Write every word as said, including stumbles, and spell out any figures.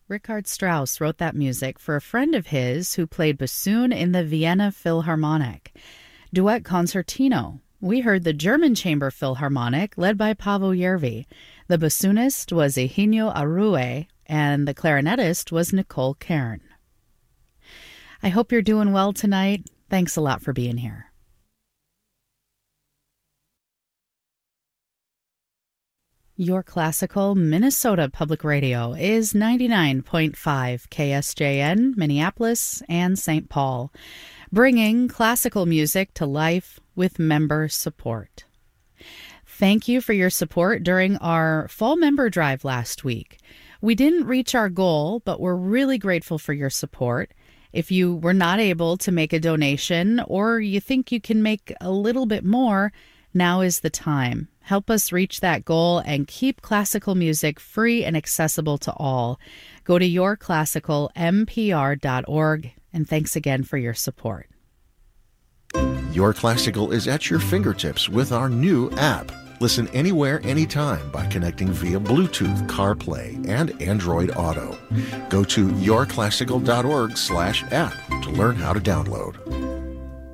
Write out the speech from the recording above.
Richard Strauss wrote that music for a friend of his who played bassoon in the Vienna Philharmonic. Duet Concertino. We heard the German Chamber Philharmonic, led by Paavo Järvi. The bassoonist was Eugenio Arue, and the clarinetist was Nicole Kern. I hope you're doing well tonight. Thanks a lot for being here. Your Classical Minnesota Public Radio is ninety-nine point five K S J N, Minneapolis and Saint Paul, bringing classical music to life with member support. Thank you for your support during our fall member drive last week. We didn't reach our goal, but we're really grateful for your support. If you were not able to make a donation or you think you can make a little bit more, now is the time. Help us reach that goal and keep classical music free and accessible to all. Go to your classical m p r dot org, and thanks again for your support. Your Classical is at your fingertips with our new app. Listen anywhere, anytime by connecting via Bluetooth, CarPlay, and Android Auto. Go to your classical dot org slash app to learn how to download.